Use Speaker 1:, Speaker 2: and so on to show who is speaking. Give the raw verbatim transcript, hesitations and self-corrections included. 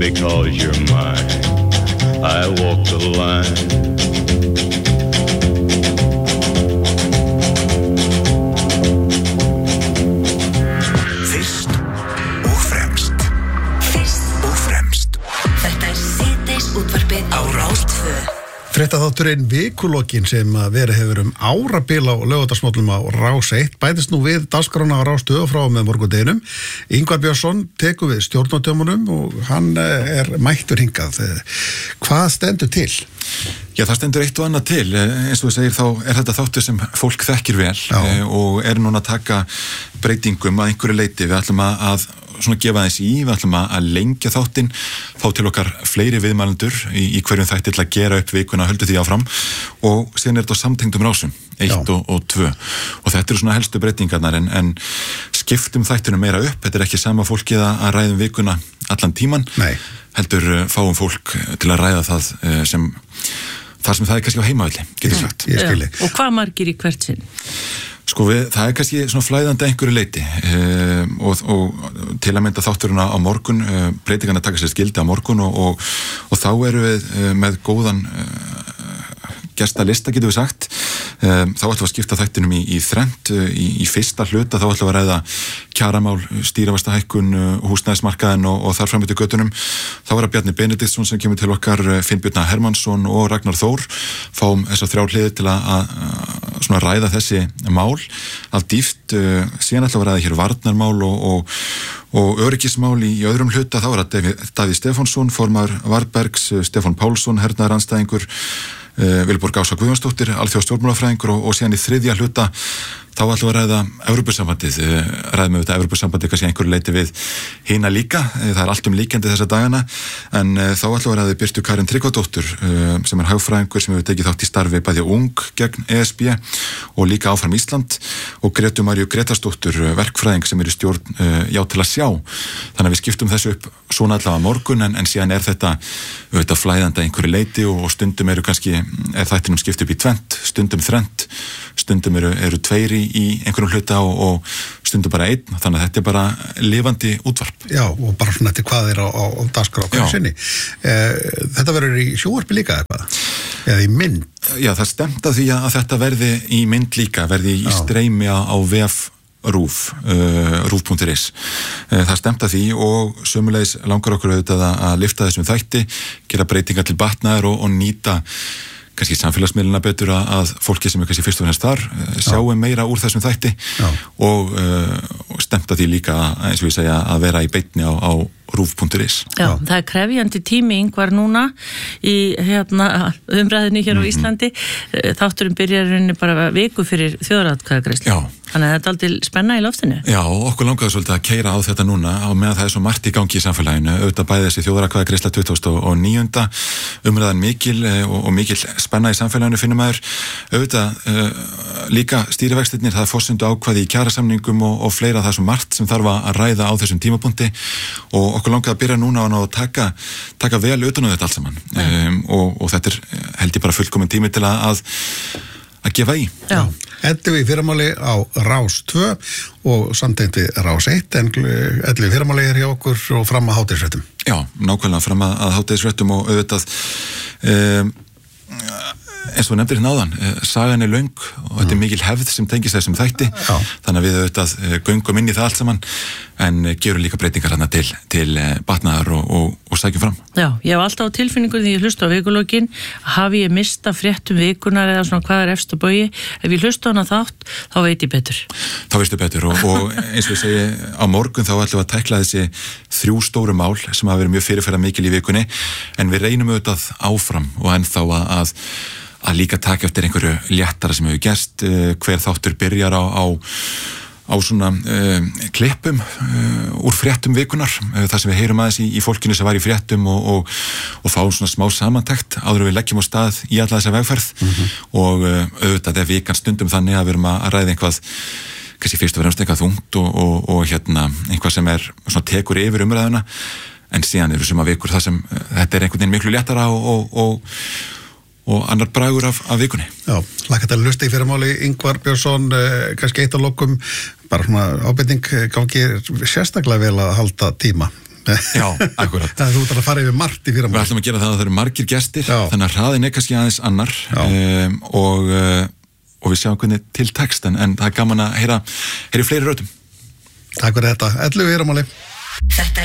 Speaker 1: because you're mine. I walk the line.
Speaker 2: Fyrst og fremst. Fyrst og fremst. Þetta er síðdeis útvarpið á Rás tvö.
Speaker 3: Fréttaþátturinn Vikulokin sem verið hefur um árabil á laugardagsmóllum á Rás eitt bætist nú við dagskrána á Rás tvö frá með morgundeginum. Ingvar Björnsson tekur við stjórnardömunum og hann er mættur hingað. Hvað stendur til?
Speaker 4: Já, það stendur eitt og annað til. Eins og þú segir, þá er þetta þáttur sem fólk þekkir vel. Já. Og er núna að taka breytingum að einhverju leyti. Við ætlum að svona gefa þess í, við ætlum að lengja þáttinn, fá til okkar fleiri viðmælendur í, í hverjum þætti til að gera upp vikuna, höldu því áfram og síðan er þetta á samtengdum rásum, eitt og, og tvö og þetta eru svona helstu breytingarnar en, en skiptum þættinu meira upp, þetta er ekki sama fólkið að ræðum vikuna allan tíman. Nei. Heldur fáum fólk til að ræða það sem þar sem það er kannski á heimavelli, getur sagt.
Speaker 3: Ég skilji.
Speaker 5: Og hvað margir í hvert sinn?
Speaker 4: Sko við, það er kannski svona flæðandi einhverju leiti uh, og, og til að mynda þátturinn á morgun, uh, breytingarna taka sér skildi á morgun og, og, og þá eru við uh, með góðan uh, gestalista, getur við sagt. Um, þá ætlum við að skipta þættinum í, í þrennt, uh, í, í fyrsta hluta, þá ætlum við að ræða kjaramál, stýrivastahækkun, uh, húsnæðismarkaðin og, og þar fram eftir göttunum. Þá er að Bjarni Benediktsson sem kemur til okkar, Finnbjörn Hermannsson og Ragnar Þór, fáum þessar þrjár hliðir til að, að svona ræða þessi mál af dýft, uh, síðan ætlum við að ræða hér varnarmál og, og, og öryggismál í, í öðrum hluta, þá er að Davíð Stefánsson, formaður Varbergs, Stefán Pálsson, hernaðaranstæðingur, uh, Vilborg Ása Guðjónsdóttir, alþjóðastjórnmálafræðingur og, og síðan í þriðja hluta þá ætlum við að ræða Evrópusambandið, ræðum við þetta Evrópusambandið kannski einhverju leiti við hina líka, það er allt um líkjandi þessa dagana, en þá ætlum við að ræða Birtu Karin Tryggvadóttur sem er hagfræðingur sem hefur tekið þátt í starfi bæði ung gegn E S B og líka áfram Ísland og Gretu Maríu Gretarsdóttur, verkfræðing sem er í stjórn Já til að sjá. Þannig að við skiptum þessu upp svona allavega morgun en, en síðan er þetta auðvitað flæðandi einhverju leiti og stundum eru kannski, er þættinum skipt upp í tvennt, stundum þrennt, stundum eru, eru tveiri í einhverjum hluta og, og stundum bara einn, þannig að þetta er bara lifandi útvarp.
Speaker 3: Já, og bara svona til hvað er á, á, á dagskrá hverju sinni. Eh, þetta verður í sjónvarpi líka eitthvað? Eða í mynd?
Speaker 4: Já, það stemt að því að þetta verði í mynd líka, verði í Já. streymi á, á vef rúf, uh, rúf punktur is. Uh, það stemt að því og sömulegis langar okkur auðvitað að, að lifta þessum þætti, gera breytingar til batnaðar og, og nýta kannski samfélagsmiðluna betur að, að fólki sem er kannski fyrst og fremst þar sjáum meira úr þessum þætti og, uh, og stemt að því líka eins og ég segja að vera í beinni á, á rúf punktur is.
Speaker 5: Já, það er krefjandi tími Ingvar núna í hérna, umræðinni hér á mm-hmm. Íslandi. Þátturinn byrjar bara viku fyrir þjóðaratkvæðagreiðslu. Já. Þannig að þetta er aldrei spenna í loftinu.
Speaker 4: Já, og okkur langaði svolítið að keyra á þetta núna á meðan það er svo margt í gangi í samfélaginu. Auðvitað bæði þessi þjóðaratkvæðagreiðsla tuttugasta og níunda umræðan mikil og, og mikil spenna í samfélaginu finnum maður. Auðvitað uh, líka stýrivextirnir, það er forsendu ákvæði í kjarasamningum og, og fleira það sem margt sem þarf að ræða á þessum tímapunkti og okkur langaði að byrja núna á að taka, taka vel utan á þetta allt saman um, og, og þetta er held ég bara fullkominn tími til að, að, að gefa í.
Speaker 5: Já.
Speaker 3: Elli við fyrramáli á Rás tvö og samtengt við Rás eitt en elli við fyrramáli er hjá okkur og fram að hádegisfréttum.
Speaker 4: Já, nákvæmlega fram að, að hádegisfréttum og auðvitað um, eins og nefndir hérna áðan, sagan er löng og þetta er mikil hefð sem tengist þessum þætti Já. Þannig að við auðvitað göngum inn í það allt saman en gerum líka breytingar hérna til, til batnaðar og, og, og sækjum fram.
Speaker 5: Já, ég hef alltaf á tilfinningu því ég hlusta á vikulokin hafi ég mista fréttum vikunar eða svona hvað er efst á baugi ef ég hlusta á hana þátt, þá veit ég betur.
Speaker 4: Þá veistu betur og, og eins og ég segi á morgun þá ætlum við að tækla þessi þrjú stóru mál sem hafa verið mjög fyrirferða mikil í vikunni en við reynum auðvitað áfram og ennþá að, að að líka taka eftir einhverju léttara sem hefur gerst, uh, hver þáttur byrjar á, á, á svona uh, klippum uh, úr fréttum vikunar, uh, það sem við heyrum aðeins í, í fólkinu sem var í fréttum og, og, og fá svona smá samantekt áður við leggjum á stað í alla þessa vegferð mm-hmm. og uh, auðvitað er vikan stundum þannig að við erum að ræða einhvað kannski fyrst og fremst eitthvað þungt og, og, og hérna einhvað sem er svona tekur yfir umræðuna en síðan eru suma vikur það sem uh, þetta er einhvern veginn miklu léttara og, og, og og annar bragur af, af vikunni.
Speaker 3: Já, lakka til að lusta í fyrramáli Ingvar Björnsson, eh, kannski eitt á lokum bara svona ábending gangi sérstaklega vel að halda tíma
Speaker 4: Já, akkurat.
Speaker 3: Það er þú ætlar að fara yfir margt í fyrramálið.
Speaker 4: Við ætlum að gera það að það eru margir gestir,
Speaker 3: Já.
Speaker 4: þannig að hraðin er kannski aðeins annar um, og, uh, og við sjáum hvernig til text, en, en það er gaman að heyra, heyra fleiri röddum.
Speaker 3: Takk fyrir þetta. ellefu í fyrramálið.
Speaker 2: Þetta